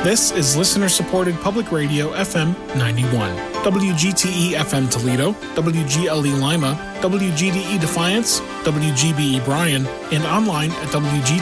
This is listener-supported public radio FM 91. WGTE FM Toledo, WGLE Lima, WGDE Defiance, WGBE Bryan, and online at WGTE.com.